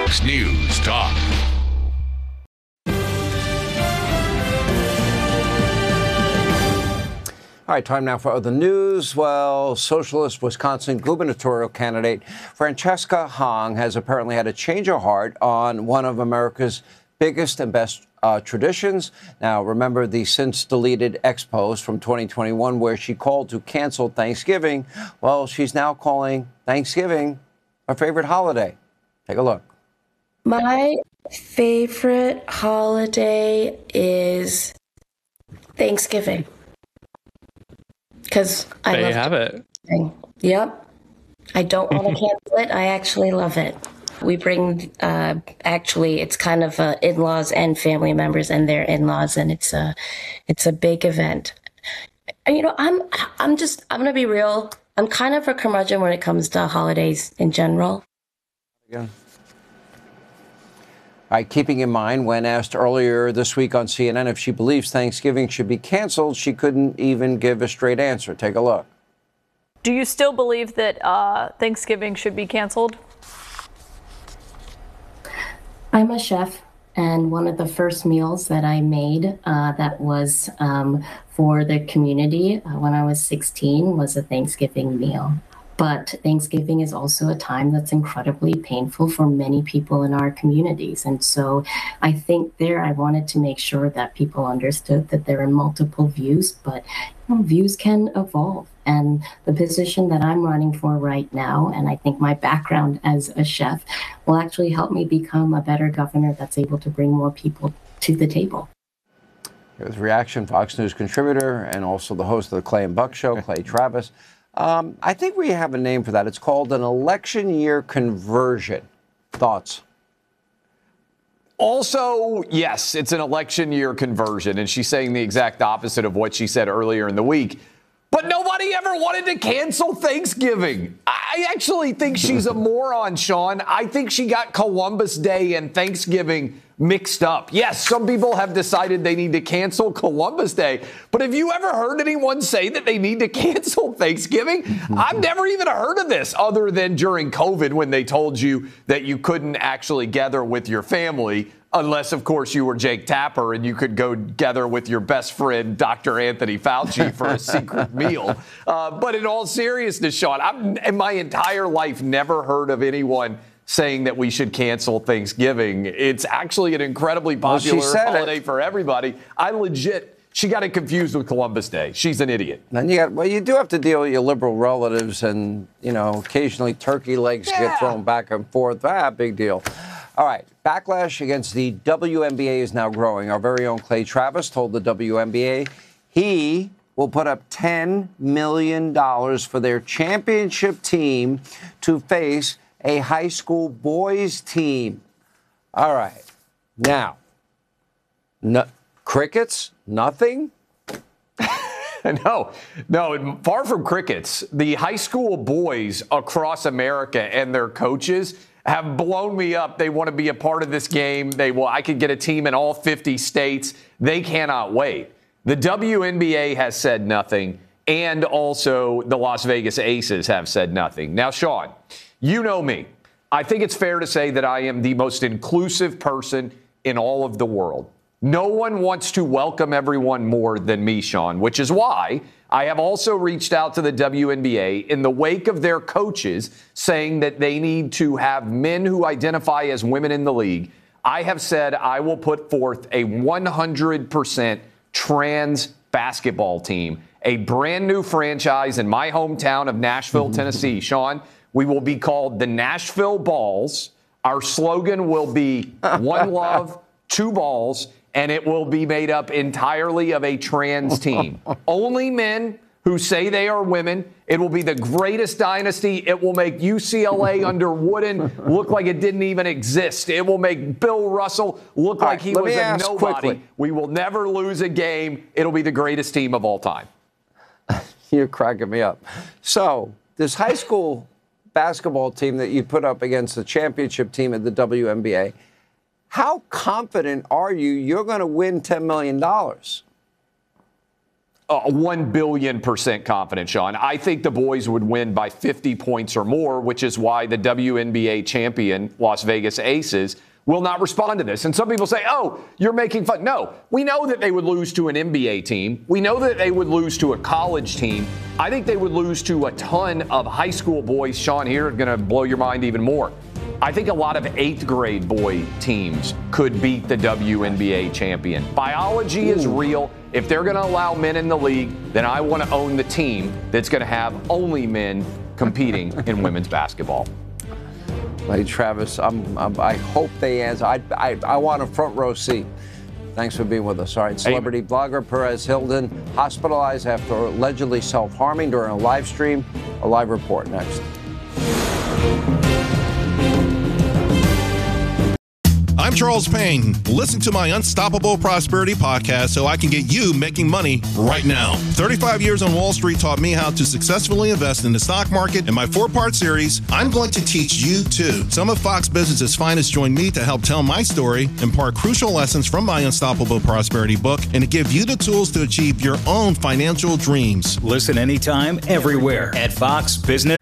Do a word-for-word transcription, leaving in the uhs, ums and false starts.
Fox News Talk. All right, time now for other news. Well, socialist Wisconsin gubernatorial candidate Francesca Hong has apparently had a change of heart on one of America's biggest and best uh, traditions. Now, remember the since deleted X post from twenty twenty-one where she called to cancel Thanksgiving? Well, she's now calling Thanksgiving her favorite holiday. Take a look. My favorite holiday is Thanksgiving. Because I there love you have it. Yep. I don't want to cancel it. I actually love it. We bring, uh, actually, it's kind of uh, in-laws and family members and their in-laws, and it's a, it's a big event. And, you know, I'm, I'm just, I'm going to be real. I'm kind of a curmudgeon when it comes to holidays in general. Yeah. All right, keeping in mind, when asked earlier this week on C N N if she believes Thanksgiving should be canceled, she couldn't even give a straight answer. Take a look. Do you still believe that uh, Thanksgiving should be canceled? I'm a chef, and one of the first meals that I made uh, that was um, for the community uh, when I was sixteen was a Thanksgiving meal. But Thanksgiving is also a time that's incredibly painful for many people in our communities. And so I think there I wanted to make sure that people understood that there are multiple views, but you know, views can evolve. And the position that I'm running for right now, and I think my background as a chef, will actually help me become a better governor that's able to bring more people to the table. Here's reaction, Fox News contributor and also the host of the Clay and Buck Show, Clay Travis. Um, I think we have a name for that. It's called an election year conversion. Thoughts? Also, yes, it's an election year conversion, and she's saying the exact opposite of what she said earlier in the week. But nobody ever wanted to cancel Thanksgiving. I actually think she's a moron, Sean. I think she got Columbus Day and Thanksgiving mixed up. Yes, some people have decided they need to cancel Columbus Day. But have you ever heard anyone say that they need to cancel Thanksgiving? I've never even heard of this other than during COVID when they told you that you couldn't actually gather with your family. Unless, of course, you were Jake Tapper and you could go gather with your best friend, Doctor Anthony Fauci, for a secret meal. Uh, but in all seriousness, Sean, I've in my entire life never heard of anyone saying that we should cancel Thanksgiving. It's actually an incredibly popular well, holiday it. for everybody. I legit, she got it confused with Columbus Day. She's an idiot. Then you got, well, you do have to deal with your liberal relatives, and, you know, occasionally turkey legs Yeah. get thrown back and forth. Ah, big deal. All right. Backlash against the W N B A is now growing. Our very own Clay Travis told the W N B A he will put up ten million dollars for their championship team to face a high school boys team. All right. Now, no, crickets, nothing? No, no, far from crickets. The high school boys across America and their coaches have blown me up. They want to be a part of this game. They will. I could get a team in all fifty states. They cannot wait. The W N B A has said nothing, and also the Las Vegas Aces have said nothing. Now, Sean, you know me. I think it's fair to say that I am the most inclusive person in all of the world. No one wants to welcome everyone more than me, Sean, which is why I have also reached out to the W N B A in the wake of their coaches saying that they need to have men who identify as women in the league. I have said I will put forth a one hundred percent trans basketball team, a brand new franchise in my hometown of Nashville, Tennessee. Sean, we will be called the Nashville Balls. Our slogan will be one love, two balls. And it will be made up entirely of a trans team. Only men who say they are women. It will be the greatest dynasty. It will make U C L A under Wooden look like it didn't even exist. It will make Bill Russell look All like right, he let was me a ask nobody. quickly. We will never lose a game. It'll be the greatest team of all time. You're cracking me up. So this high school basketball team that you put up against the championship team at the W N B A, how confident are you you're going to win ten million dollars? uh, one billion percent confident, Sean. I think the boys would win by fifty points or more, which is why the W N B A champion Las Vegas Aces will not respond to this. And some people say, oh, you're making fun. No, we know that they would lose to an N B A team. We know that they would lose to a college team. I think they would lose to a ton of high school boys. Sean, here, going to blow your mind even more. I think a lot of eighth grade boy teams could beat the W N B A champion. Biology is real. If they're going to allow men in the league, then I want to own the team that's going to have only men competing in women's basketball. Hey, Travis, I'm, I'm, I hope they answer. I, I, I want a front row seat. Thanks for being with us. All right, celebrity blogger Perez Hilton hospitalized after allegedly self-harming during a live stream. A live report next. I'm Charles Payne. Listen to my Unstoppable Prosperity podcast so I can get you making money right now. thirty-five years on Wall Street taught me how to successfully invest in the stock market. In my four-part series, I'm going to teach you too. Some of Fox Business's finest join me to help tell my story, impart crucial lessons from my Unstoppable Prosperity book, and to give you the tools to achieve your own financial dreams. Listen anytime, everywhere at fox business